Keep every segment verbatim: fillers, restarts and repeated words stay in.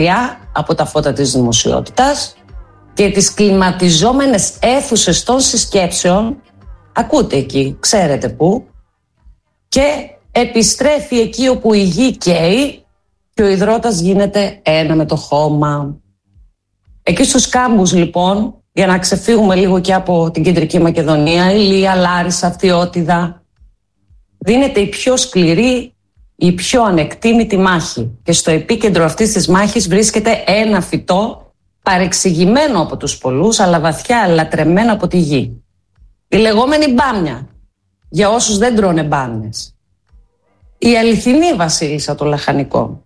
από τα φώτα της δημοσιότητας και τις κλιματιζόμενες αίθουσες των συσκέψεων, ακούτε εκεί, ξέρετε πού, και επιστρέφει εκεί όπου η γη καίει και ο υδρότας γίνεται ένα με το χώμα. Εκεί στους κάμπους λοιπόν, για να ξεφύγουμε λίγο και από την Κεντρική Μακεδονία, Ηλία, Λάρισα, Αυτιότιδα, δίνεται η πιο σκληρή, η πιο ανεκτήμητη μάχη. Και στο επίκεντρο αυτής της μάχης βρίσκεται ένα φυτό παρεξηγημένο από τους πολλούς, αλλά βαθιά λατρεμένο από τη γη. Η λεγόμενη μπάμια, για όσους δεν τρώνε μπάμιες. Η αληθινή βασίλισσα των λαχανικών.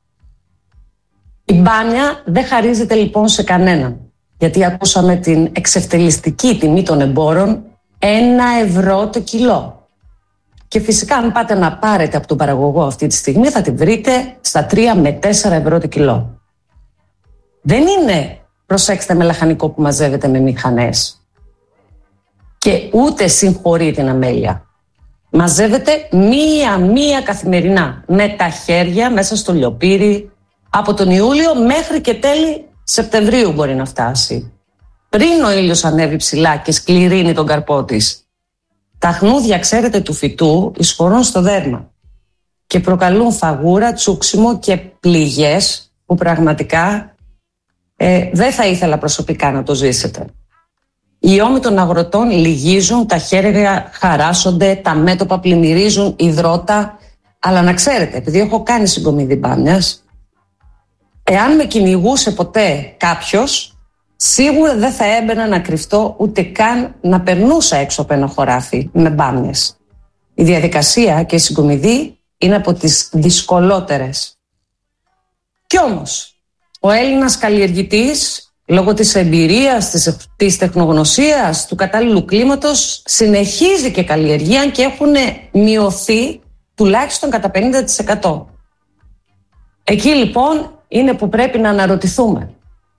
Η μπάμια δεν χαρίζεται λοιπόν σε κανέναν, γιατί ακούσαμε την εξευτελιστική τιμή των εμπόρων, ένα ευρώ το κιλό. Και φυσικά αν πάτε να πάρετε από τον παραγωγό αυτή τη στιγμή θα τη βρείτε στα τρία με τέσσερα ευρώ το κιλό. Δεν είναι, προσέξτε, με λαχανικό που μαζεύεται με μηχανές. Και ούτε συγχωρεί την αμέλεια. Μαζεύεται μία-μία καθημερινά, με τα χέρια μέσα στο λιοπύρι, από τον Ιούλιο μέχρι και τέλη Σεπτεμβρίου μπορεί να φτάσει. Πριν ο ήλιος ανέβει ψηλά και σκληρύνει τον καρπό της. Τα χνούδια, ξέρετε, του φυτού εισχωρούν στο δέρμα και προκαλούν φαγούρα, τσούξιμο και πληγές που πραγματικά ε, δεν θα ήθελα προσωπικά να το ζήσετε. Οι ώμοι των αγροτών λυγίζουν, τα χέρια χαράσσονται, τα μέτωπα πλημμυρίζουν υδρότα. Αλλά να ξέρετε, επειδή έχω κάνει συγκομιδή μπάμιας, εάν με κυνηγούσε ποτέ κάποιος, σίγουρα δεν θα έμπαινα να κρυφτώ ούτε καν να περνούσα έξω από ένα χωράφι με μπάμιες. Η διαδικασία και η συγκομιδή είναι από τις δυσκολότερες. Κι όμως, ο Έλληνας καλλιεργητής, λόγω της εμπειρίας, της, της τεχνογνωσίας, του κατάλληλου κλίματος, συνεχίζει και καλλιεργεί, αν και έχουν μειωθεί τουλάχιστον κατά πενήντα τοις εκατό. Εκεί λοιπόν είναι που πρέπει να αναρωτηθούμε.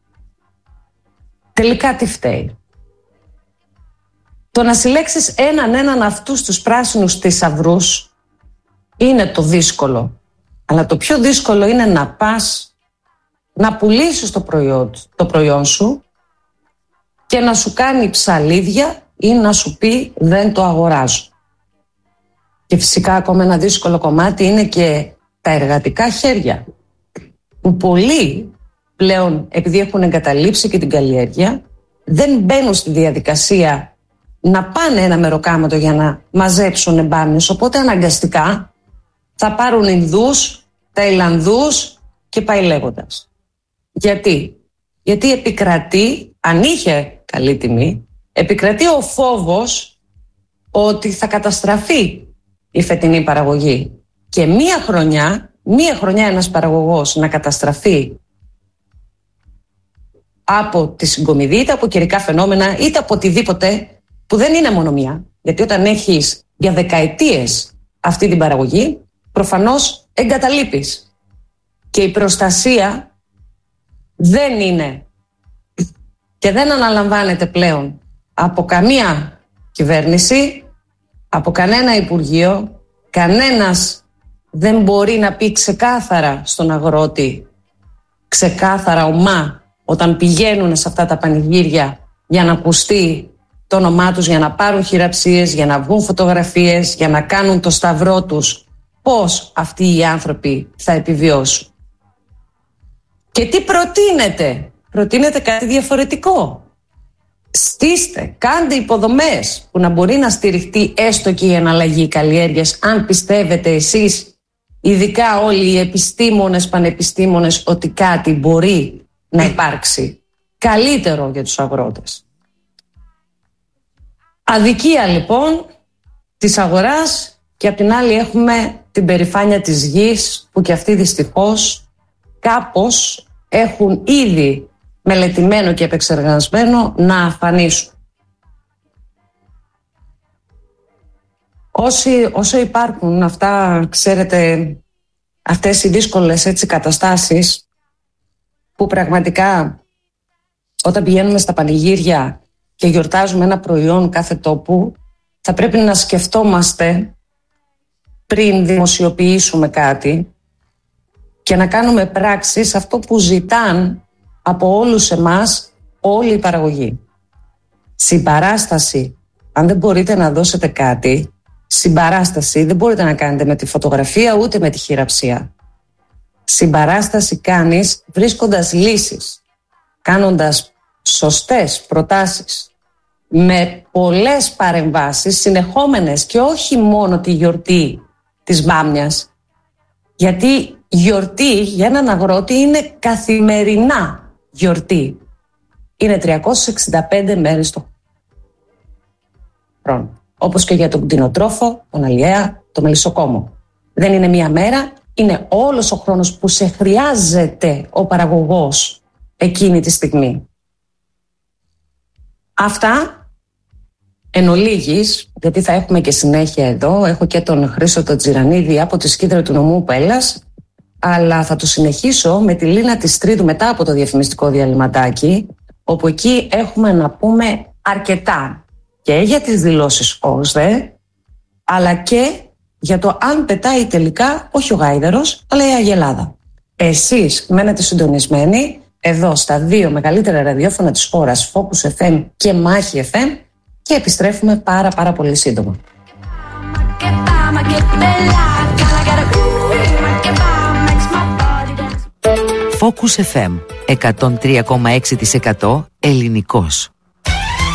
Τελικά τι φταίει? Το να συλλέξεις έναν έναν αυτούς τους πράσινους θησαυρούς είναι το δύσκολο. Αλλά το πιο δύσκολο είναι να πας να πουλήσεις το προϊόν, το προϊόν σου και να σου κάνει ψαλίδια ή να σου πει δεν το αγοράζω. Και φυσικά ακόμα ένα δύσκολο κομμάτι είναι και τα εργατικά χέρια, που πολλοί πλέον, επειδή έχουν εγκαταλείψει και την καλλιέργεια, δεν μπαίνουν στη διαδικασία να πάνε ένα μεροκάματο για να μαζέψουν μπάμιες, οπότε αναγκαστικά θα πάρουν Ινδούς, Ταϊλανδούς και πάει λέγοντας. Γιατί? Γιατί επικρατεί, αν είχε καλή τιμή, επικρατεί ο φόβος ότι θα καταστραφεί η φετινή παραγωγή. Και μία χρονιά, μία χρονιά ένας παραγωγός να καταστραφεί από τη συγκομιδή, είτε από καιρικά φαινόμενα, είτε από οτιδήποτε, που δεν είναι μόνο μία. Γιατί όταν έχεις για δεκαετίες αυτή την παραγωγή, προφανώς εγκαταλείπεις. Και η προστασία δεν είναι και δεν αναλαμβάνεται πλέον από καμία κυβέρνηση, από κανένα υπουργείο. Κανένας δεν μπορεί να πει ξεκάθαρα στον αγρότη, ξεκάθαρα ομά, όταν πηγαίνουν σε αυτά τα πανηγύρια για να ακουστεί το όνομά τους, για να πάρουν χειραψίες, για να βγουν φωτογραφίες, για να κάνουν το σταυρό τους, πώς αυτοί οι άνθρωποι θα επιβιώσουν. Και τι προτείνετε? Προτείνετε κάτι διαφορετικό. Στήστε, κάντε υποδομές που να μπορεί να στηριχτεί έστω και η εναλλαγή καλλιέργειας, αν πιστεύετε εσείς, ειδικά όλοι οι επιστήμονες, πανεπιστήμονες, ότι κάτι μπορεί να υπάρξει καλύτερο για τους αγρότες. Αδικία λοιπόν της αγοράς, και απ' την άλλη έχουμε την περηφάνεια της γης, που και αυτή δυστυχώς κάπως έχουν ήδη μελετημένο και επεξεργασμένο να αφανίσουν. Όσοι, όσο υπάρχουν αυτά, ξέρετε, αυτές οι δύσκολες έτσι καταστάσεις, που πραγματικά όταν πηγαίνουμε στα πανηγύρια και γιορτάζουμε ένα προϊόν κάθε τόπου, θα πρέπει να σκεφτόμαστε πριν δημοσιοποιήσουμε κάτι, και να κάνουμε πράξεις αυτό που ζητάν από όλους εμάς όλη η παραγωγή. Συμπαράσταση, αν δεν μπορείτε να δώσετε κάτι, συμπαράσταση δεν μπορείτε να κάνετε με τη φωτογραφία ούτε με τη χειραψία. Συμπαράσταση κάνεις βρίσκοντας λύσεις, κάνοντας σωστές προτάσεις, με πολλές παρεμβάσεις συνεχόμενες και όχι μόνο τη γιορτή της μπάμιας. Γιατί γιορτή για έναν αγρότη είναι καθημερινά γιορτή. Είναι τριακόσιες εξήντα πέντε μέρες το χρόνο. Όπως και για τον κτηνοτρόφο, τον αλλιέα, τον μελισσοκόμο. Δεν είναι μία μέρα, είναι όλος ο χρόνος που σε χρειάζεται ο παραγωγός εκείνη τη στιγμή. Αυτά εν ολίγης, γιατί θα έχουμε και συνέχεια εδώ. Έχω και τον Χρήστο τον Τζιρανίδη από τη Σκύδρα του νομού Πέλλας, αλλά θα το συνεχίσω με τη Λίνα της Τρίδου μετά από το διαφημιστικό διαλυματάκι, όπου εκεί έχουμε να πούμε αρκετά και για τις δηλώσεις ΟΣΔΕ, αλλά και για το αν πετάει τελικά όχι ο γάιδερος, αλλά η αγελάδα. Εσείς μένετε συντονισμένοι εδώ στα δύο μεγαλύτερα ραδιόφωνα της χώρας, Focus εφ εμ και Μάχη εφ εμ, και επιστρέφουμε πάρα πάρα πολύ σύντομα. Focus εφ εμ εκατόν τρία κόμμα έξι τοις εκατό ελληνικός.